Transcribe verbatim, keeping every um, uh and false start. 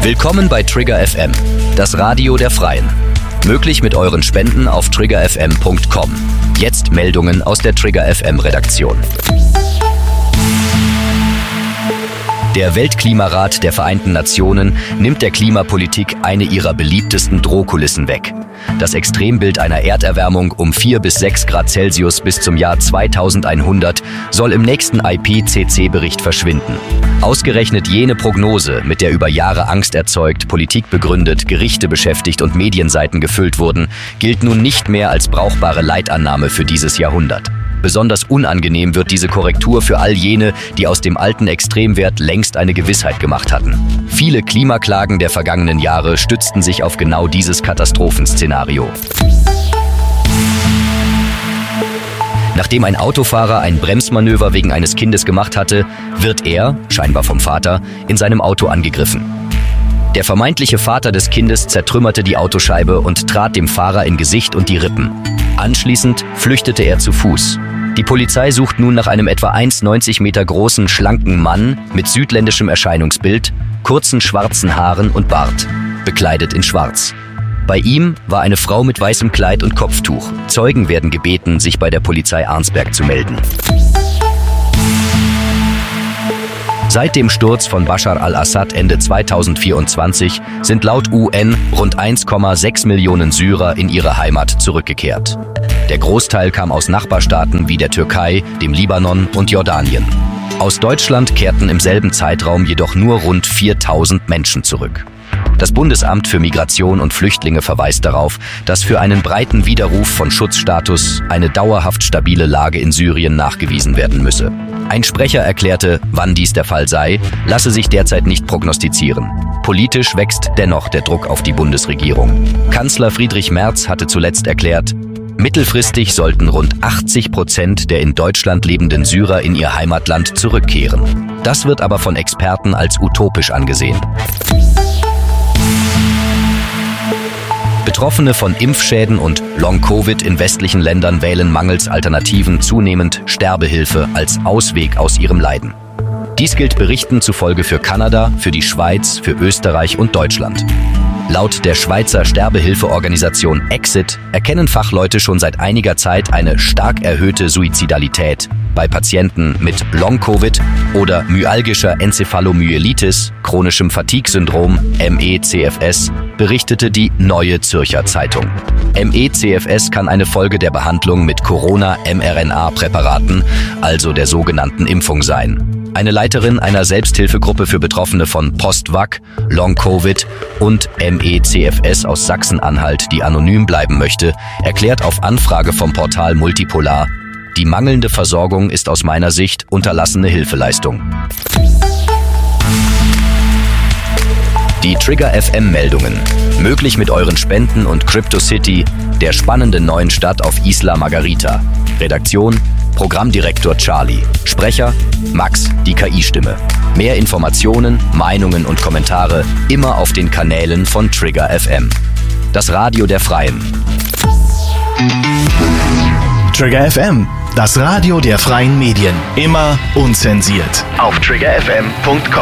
Willkommen bei Trigger F M, das Radio der Freien. Möglich mit euren Spenden auf trigger f m punkt com. Jetzt Meldungen aus der Trigger F M Redaktion. Der Weltklimarat der Vereinten Nationen nimmt der Klimapolitik eine ihrer beliebtesten Drohkulissen weg. Das Extrembild einer Erderwärmung um vier bis sechs Grad Celsius bis zum Jahr zweitausendeinhundert soll im nächsten I P C C-Bericht verschwinden. Ausgerechnet jene Prognose, mit der über Jahre Angst erzeugt, Politik begründet, Gerichte beschäftigt und Medienseiten gefüllt wurden, gilt nun nicht mehr als brauchbare Leitannahme für dieses Jahrhundert. Besonders unangenehm wird diese Korrektur für all jene, die aus dem alten Extremwert längst eine Gewissheit gemacht hatten. Viele Klimaklagen der vergangenen Jahre stützten sich auf genau dieses Katastrophenszenario. Nachdem ein Autofahrer ein Bremsmanöver wegen eines Kindes gemacht hatte, wird er, scheinbar vom Vater, in seinem Auto angegriffen. Der vermeintliche Vater des Kindes zertrümmerte die Autoscheibe und trat dem Fahrer in Gesicht und die Rippen. Anschließend flüchtete er zu Fuß. Die Polizei sucht nun nach einem etwa eins Komma neunzig Meter großen, schlanken Mann mit südländischem Erscheinungsbild, kurzen schwarzen Haaren und Bart, bekleidet in Schwarz. Bei ihm war eine Frau mit weißem Kleid und Kopftuch. Zeugen werden gebeten, sich bei der Polizei Arnsberg zu melden. Seit dem Sturz von Bashar al-Assad Ende zweitausendvierundzwanzig sind laut U N rund eins Komma sechs Millionen Syrer in ihre Heimat zurückgekehrt. Der Großteil kam aus Nachbarstaaten wie der Türkei, dem Libanon und Jordanien. Aus Deutschland kehrten im selben Zeitraum jedoch nur rund viertausend Menschen zurück. Das Bundesamt für Migration und Flüchtlinge verweist darauf, dass für einen breiten Widerruf von Schutzstatus eine dauerhaft stabile Lage in Syrien nachgewiesen werden müsse. Ein Sprecher erklärte, wann dies der Fall sei, lasse sich derzeit nicht prognostizieren. Politisch wächst dennoch der Druck auf die Bundesregierung. Kanzler Friedrich Merz hatte zuletzt erklärt, mittelfristig sollten rund achtzig Prozent der in Deutschland lebenden Syrer in ihr Heimatland zurückkehren. Das wird aber von Experten als utopisch angesehen. Betroffene von Impfschäden und Long-Covid in westlichen Ländern wählen mangels Alternativen zunehmend Sterbehilfe als Ausweg aus ihrem Leiden. Dies gilt Berichten zufolge für Kanada, für die Schweiz, für Österreich und Deutschland. Laut der Schweizer Sterbehilfeorganisation Exit erkennen Fachleute schon seit einiger Zeit eine stark erhöhte Suizidalität bei Patienten mit Long-Covid oder myalgischer Enzephalomyelitis, chronischem Fatigue-Syndrom, M E C F S, berichtete die Neue Zürcher Zeitung. M E C F S kann eine Folge der Behandlung mit Corona-M R N A-Präparaten, also der sogenannten Impfung sein. Eine Leiterin einer Selbsthilfegruppe für Betroffene von Post-Vac, Long-Covid und M E C F S aus Sachsen-Anhalt, die anonym bleiben möchte, erklärt auf Anfrage vom Portal Multipolar, die mangelnde Versorgung ist aus meiner Sicht unterlassene Hilfeleistung. Die Trigger F M-Meldungen. Möglich mit euren Spenden und CryptoCity, der spannenden neuen Stadt auf Isla Margarita. Redaktion: Programmdirektor Charlie. Sprecher: Max, die K I-Stimme. Mehr Informationen, Meinungen und Kommentare immer auf den Kanälen von Trigger F M. Das Radio der Freien. Trigger F M, das Radio der freien Medien. Immer unzensiert. Auf trigger f m punkt com.